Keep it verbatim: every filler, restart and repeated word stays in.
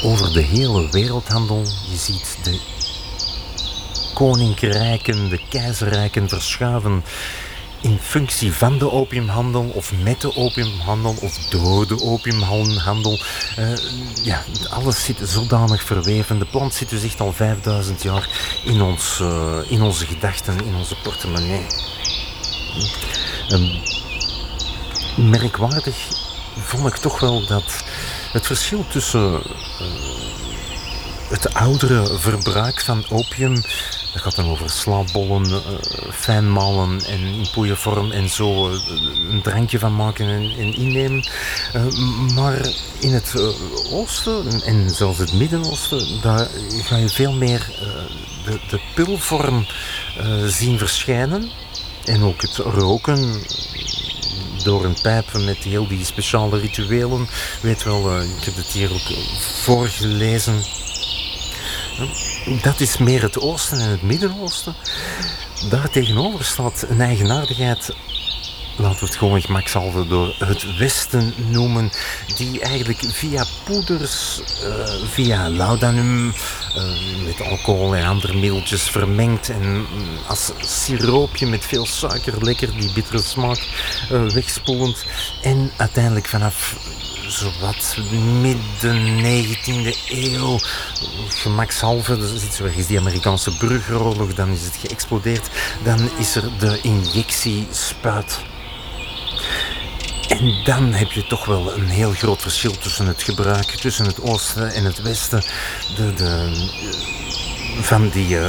over de hele wereldhandel. Je ziet de koninkrijken, de keizerrijken verschuiven in functie van de opiumhandel of met de opiumhandel of door de opiumhandel. Uh, ja, alles zit zodanig verweven. De plant zit dus echt al vijfduizend jaar in, ons, uh, in onze gedachten, in onze portemonnee. Um, merkwaardig vond ik toch wel dat het verschil tussen uh, het oudere verbruik van opium, dat gaat dan over slaapbollen, uh, fijnmalen en in poeiervorm en zo uh, een drankje van maken en, en innemen. Uh, maar in het uh, oosten en zelfs het Midden-Oosten, daar ga je veel meer uh, de, de pilvorm uh, zien verschijnen. En ook het roken door een pijp met heel die speciale rituelen. Weet wel, uh, ik heb het hier ook voorgelezen. Dat is meer het oosten en het Midden-Oosten. Daar tegenover staat een eigenaardigheid, laten we het gewoon gemakshalve door het Westen noemen, die eigenlijk via poeders, uh, via laudanum, uh, met alcohol en andere middeltjes vermengd en als siroopje met veel suiker, lekker die bittere smaak uh, wegspoelend. En uiteindelijk vanaf zowat midden negentiende eeuw, gemakshalve, er zit zo ergens die Amerikaanse burgeroorlog, dan is het geëxplodeerd, dan is er de injectiespuit. En dan heb je toch wel een heel groot verschil tussen het gebruik, tussen het oosten en het westen, de, de, van die uh,